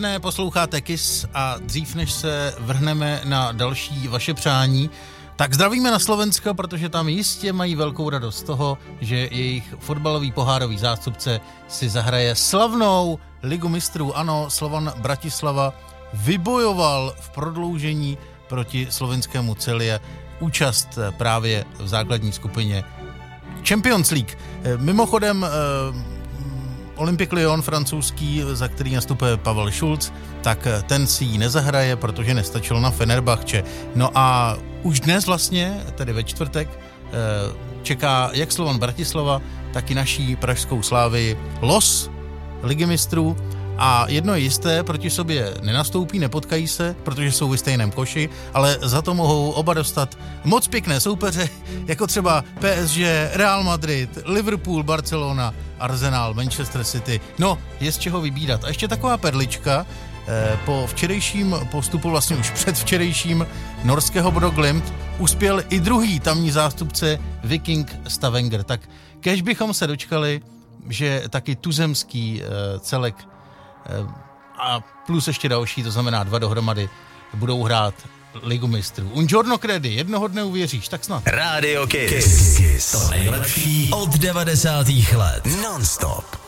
Posloucháte KISS a dřív než se vrhneme na další vaše přání, tak zdravíme na Slovensko, protože tam jistě mají velkou radost z toho, že jejich fotbalový pohárový zástupce si zahraje slavnou Ligu mistrů. Ano, Slovan Bratislava vybojoval v prodloužení proti slovenskému Celie účast právě v základní skupině Champions League. Mimochodem Olympique Lyon francouzský, za který nastupuje Pavel Schulz, tak ten si ji nezahraje, protože nestačil na Fenerbahče. No a už dnes vlastně, tedy ve čtvrtek, čeká jak Slovan Bratislava, tak i naší pražskou Slávii los Ligy mistrů. A jedno je jisté, proti sobě nenastoupí, nepotkají se, protože jsou ve stejném koši, ale za to mohou oba dostat moc pěkné soupeře, jako třeba PSG, Real Madrid, Liverpool, Barcelona, Arsenal, Manchester City. No, je z čeho vybírat. A ještě taková perlička, po včerejším postupu, vlastně už předvčerejším norského Bodo Glimt, uspěl i druhý tamní zástupce Viking Stavanger. Tak kéž bychom se dočkali, že taky tuzemský celek a plus ještě další, to znamená 2 dohromady, budou hrát Ligu mistrů. Un giorno credi, jednoho dne uvěříš, tak snad. Radio KISS. To nejlepší od 90. let. Non-stop.